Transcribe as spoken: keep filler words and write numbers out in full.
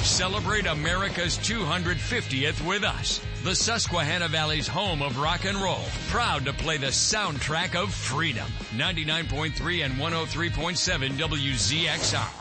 Celebrate America's two hundred fiftieth with us. The Susquehanna Valley's home of rock and roll. Proud to play the soundtrack of freedom. ninety-nine point three and one oh three point seven W Z X R.